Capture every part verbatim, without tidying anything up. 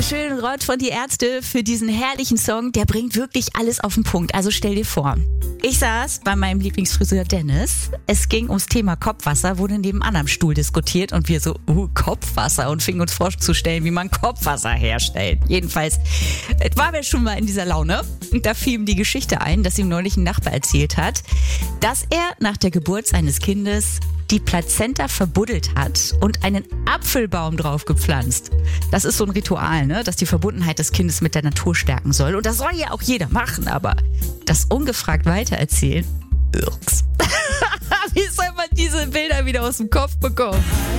Schön, Rott von Die Ärzte für diesen herrlichen Song. Der bringt wirklich alles auf den Punkt. Also stell dir vor, ich saß bei meinem Lieblingsfriseur Dennis. Es ging ums Thema Kopfwasser, wurde nebenan am Stuhl diskutiert und wir so, uh, Kopfwasser und fingen uns vorzustellen, wie man Kopfwasser herstellt. Jedenfalls waren wir schon mal in dieser Laune und da fiel ihm die Geschichte ein, dass ihm neulich ein Nachbar erzählt hat, dass er nach der Geburt seines Kindes die Plazenta verbuddelt hat und einen Apfelbaum drauf gepflanzt. Das ist so ein Ritual, ne, dass die Verbundenheit des Kindes mit der Natur stärken soll. Und das soll ja auch jeder machen, aber das ungefragt weitererzählen, irks. Wie soll man diese Bilder wieder aus dem Kopf bekommen?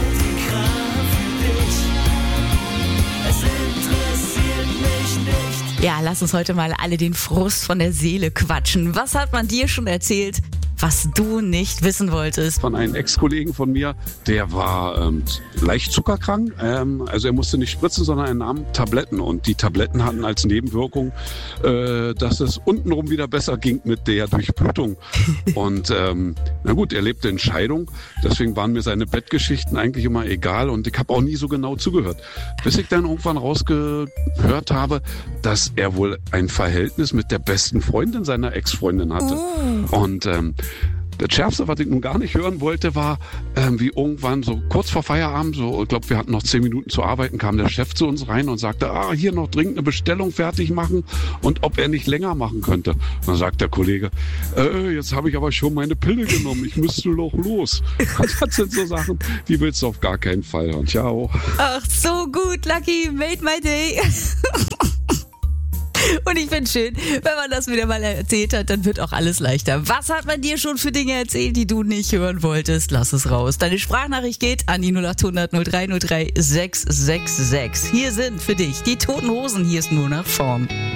Ja, lass uns heute mal alle den Frust von der Seele quatschen. Was hat man dir schon erzählt, was du nicht wissen wolltest? Von einem Ex-Kollegen von mir, der war ähm, leicht zuckerkrank. Ähm, also er musste nicht spritzen, sondern er nahm Tabletten. Und die Tabletten hatten als Nebenwirkung, äh, dass es untenrum wieder besser ging mit der Durchblutung. Und ähm, na gut, er lebte in Scheidung. Deswegen waren mir seine Bettgeschichten eigentlich immer egal. Und ich habe auch nie so genau zugehört. Bis ich dann irgendwann rausgehört habe, dass er wohl ein Verhältnis mit der besten Freundin seiner Ex-Freundin hatte. Oh. Und ähm, das Schärfste, was ich nun gar nicht hören wollte, war, ähm, wie irgendwann so kurz vor Feierabend, so, ich glaube, wir hatten noch zehn Minuten zu arbeiten, kam der Chef zu uns rein und sagte, ah, hier noch dringend eine Bestellung fertig machen und ob er nicht länger machen könnte. Und dann sagt der Kollege, äh, jetzt habe ich aber schon meine Pille genommen, ich müsste doch los. Das sind so Sachen, die willst du auf gar keinen Fall hören. Ciao. Ach, so gut, Lucky, made my day. Und ich finde schön, wenn man das wieder mal erzählt hat, dann wird auch alles leichter. Was hat man dir schon für Dinge erzählt, die du nicht hören wolltest? Lass es raus. Deine Sprachnachricht geht an die null acht hundert null drei null drei sechs sechs sechs. Hier sind für dich die Toten Hosen. Hier ist nur nach Form.